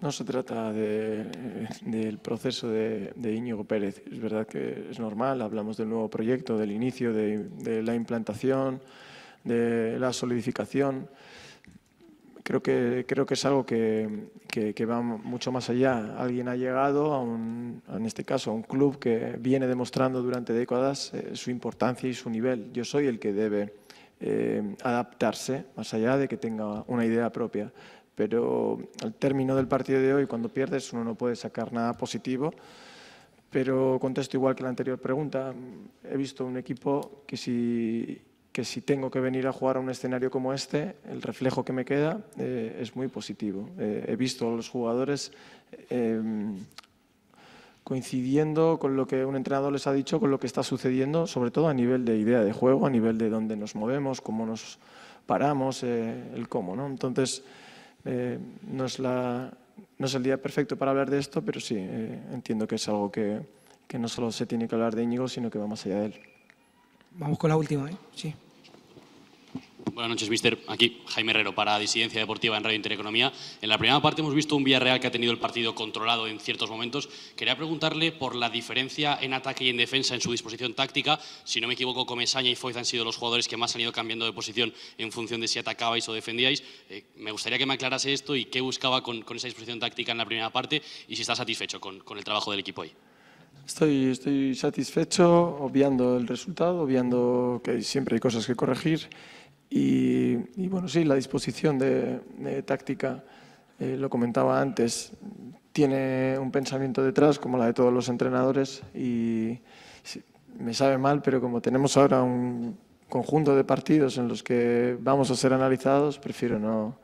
no se trata del proceso de Íñigo Pérez. Es verdad que es normal, hablamos del nuevo proyecto, del inicio, de la implantación, de la solidificación. Creo que es algo que va mucho más allá. Alguien ha llegado, en este caso, a un club que viene demostrando durante décadas su importancia y su nivel. Yo soy el que debe adaptarse, más allá de que tenga una idea propia. Pero al término del partido de hoy, cuando pierdes, uno no puede sacar nada positivo. Pero contesto igual que la anterior pregunta. He visto un equipo que si tengo que venir a jugar a un escenario como este, el reflejo que me queda es muy positivo. He visto a los jugadores coincidiendo con lo que un entrenador les ha dicho, con lo que está sucediendo, sobre todo a nivel de idea de juego, a nivel de dónde nos movemos, cómo nos paramos, el cómo, ¿no? Entonces, no es el día perfecto para hablar de esto, pero sí, entiendo que es algo que no solo se tiene que hablar de Íñigo, sino que va más allá de él. Vamos con la última, ¿eh? Sí. Buenas noches, míster. Aquí Jaime Herrero para Disidencia Deportiva en Radio Intereconomía. En la primera parte hemos visto un Villarreal que ha tenido el partido controlado en ciertos momentos. Quería preguntarle por la diferencia en ataque y en defensa en su disposición táctica. Si no me equivoco, Comesaña y Foyth han sido los jugadores que más han ido cambiando de posición en función de si atacabais o defendíais. Me gustaría que me aclarase esto y qué buscaba con esa disposición táctica en la primera parte y si está satisfecho con el trabajo del equipo hoy. Estoy satisfecho, obviando el resultado, obviando que siempre hay cosas que corregir. Y bueno, sí, la disposición de táctica, lo comentaba antes, tiene un pensamiento detrás, como la de todos los entrenadores, y me sabe mal, pero como tenemos ahora un conjunto de partidos en los que vamos a ser analizados, prefiero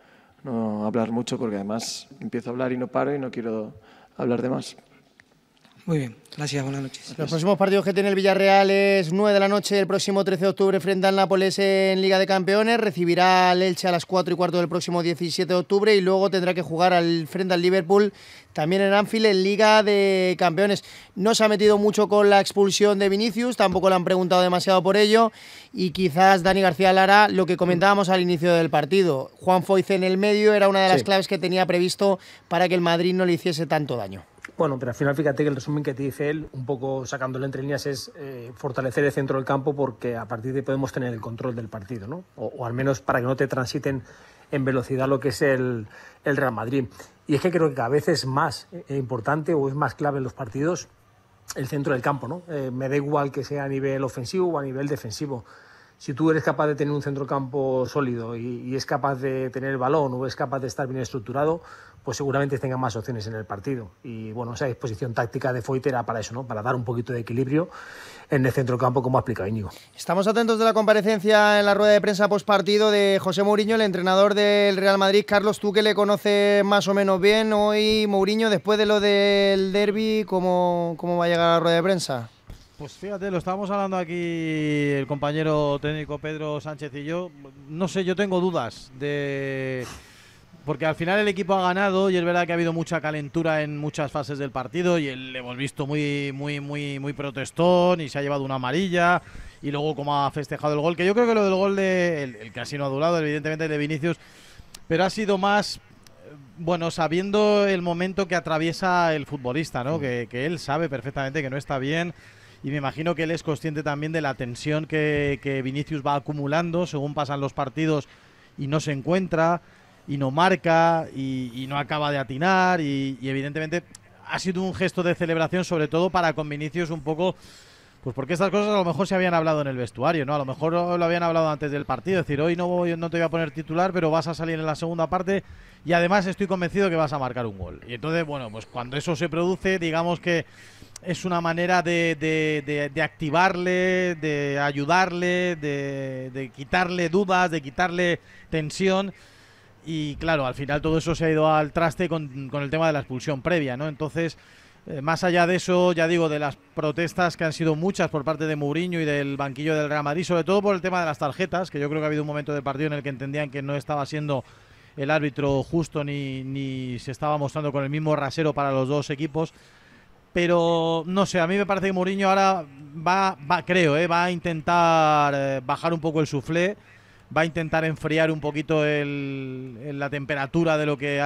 no hablar mucho, porque además empiezo a hablar y no paro y no quiero hablar de más. Muy bien, gracias, buenas noches. Los próximos partidos que tiene el Villarreal es 9 de la noche el próximo 13 de octubre frente al Nápoles en Liga de Campeones, recibirá al Elche a las 4:15 del próximo 17 de octubre y luego tendrá que jugar frente al Liverpool también en Anfield en Liga de Campeones. No se ha metido mucho con la expulsión de Vinicius, tampoco le han preguntado demasiado por ello y quizás Dani García Lara, lo que comentábamos al inicio del partido, Juan Foyth en el medio era una de las claves que tenía previsto para que el Madrid no le hiciese tanto daño. Bueno, pero al final fíjate que el resumen que te dice él, un poco sacándolo entre líneas, es fortalecer el centro del campo porque a partir de ahí podemos tener el control del partido, ¿no? O al menos para que no te transiten en velocidad lo que es el Real Madrid. Y es que creo que cada vez es más importante o es más clave en los partidos el centro del campo, ¿no? Me da igual que sea a nivel ofensivo o a nivel defensivo. Si tú eres capaz de tener un centrocampo sólido y es capaz de tener el balón o es capaz de estar bien estructurado, pues seguramente tenga más opciones en el partido. Y bueno, esa disposición táctica de Foyth era para eso, ¿no? Para dar un poquito de equilibrio en el centrocampo, como ha explicado Íñigo. Estamos atentos de la comparecencia en la rueda de prensa postpartido de José Mourinho, el entrenador del Real Madrid. Carlos, tú que le conoces más o menos bien, hoy Mourinho, después de lo del derbi, ¿cómo va a llegar a la rueda de prensa? Pues fíjate, lo estábamos hablando aquí el compañero técnico Pedro Sánchez y yo. No sé, yo tengo dudas porque al final el equipo ha ganado y es verdad que ha habido mucha calentura en muchas fases del partido y le hemos visto muy protestón y se ha llevado una amarilla y luego como ha festejado el gol, que yo creo que lo del gol el que así no ha durado, evidentemente el de Vinicius, pero ha sido más, bueno, sabiendo el momento que atraviesa el futbolista, ¿no? Que él sabe perfectamente que no está bien. Y me imagino que él es consciente también de la tensión que Vinicius va acumulando según pasan los partidos y no se encuentra y no marca y no acaba de atinar y evidentemente ha sido un gesto de celebración sobre todo para con Vinicius un poco, pues porque estas cosas a lo mejor se habían hablado en el vestuario, ¿no? A lo mejor lo habían hablado antes del partido, es decir, hoy no te voy a poner titular, pero vas a salir en la segunda parte y además estoy convencido que vas a marcar un gol. Y entonces, bueno, pues cuando eso se produce, digamos que es una manera de activarle, de ayudarle, de quitarle dudas, de quitarle tensión. Y claro, al final todo eso se ha ido al traste con el tema de la expulsión previa, ¿no? Entonces, más allá de eso, ya digo, de las protestas que han sido muchas por parte de Mourinho y del banquillo del Real Madrid, sobre todo por el tema de las tarjetas, que yo creo que ha habido un momento del partido en el que entendían que no estaba siendo el árbitro justo ni se estaba mostrando con el mismo rasero para los dos equipos. Pero no sé, a mí me parece que Mourinho ahora va a intentar bajar un poco el suflé, va a intentar enfriar un poquito la temperatura de lo que